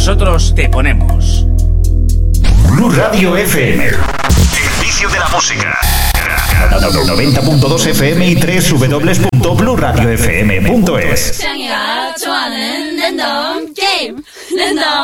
nosotros te ponemos. Blu Radio FM. El vicio de la música. 90.2 FM y www.bluradiofm.es.